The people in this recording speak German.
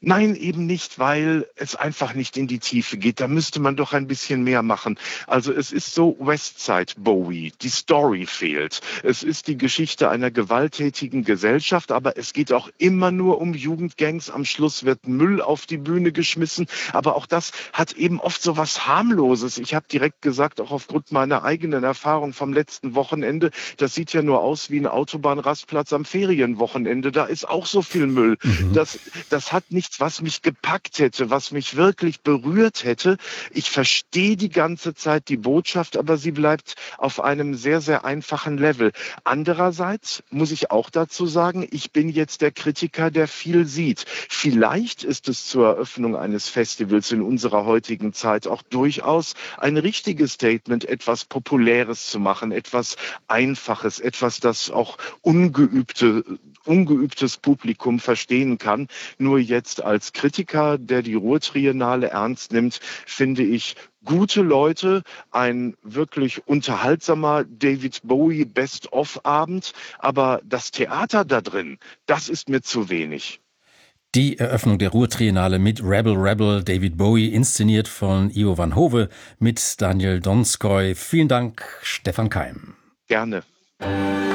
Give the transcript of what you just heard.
Nein, eben nicht, weil es einfach nicht in die Tiefe geht. Da müsste man doch ein bisschen mehr machen. Also es ist so Westside Bowie. Die Story fehlt. Es ist die Geschichte einer gewalttätigen Gesellschaft, aber es geht auch immer nur um Jugendgangs. Am Schluss wird Müll auf die Bühne geschmissen. Aber auch das hat eben oft so was Harmloses. Ich habe direkt gesagt, auch aufgrund meiner eigenen Erfahrung vom letzten Wochenende, das sieht ja nur aus wie ein Autobahnrastplatz am Ferienwochenende. Da ist auch so viel Müll. Mhm. Das hat nichts, was mich gepackt hätte, was mich wirklich berührt hätte. Ich verstehe die ganze Zeit die Botschaft, aber sie bleibt auf einem sehr, sehr einfachen Level. Andererseits muss ich auch dazu sagen, ich bin jetzt der Kritiker, der viel sieht. Vielleicht ist es zur Eröffnung eines Festivals in unserer heutigen Zeit auch durchaus ein richtiges Statement, etwas Populäres zu machen, etwas Einfaches, etwas, das auch ungeübtes Publikum verstehen kann. Nur jetzt als Kritiker, der die Ruhrtriennale ernst nimmt, finde ich gute Leute, ein wirklich unterhaltsamer David Bowie Best-of-Abend, aber das Theater da drin, das ist mir zu wenig. Die Eröffnung der Ruhrtriennale mit Rebel Rebel, David Bowie, inszeniert von Ivo van Hove mit Daniel Donskoy. Vielen Dank, Stefan Keim. Gerne.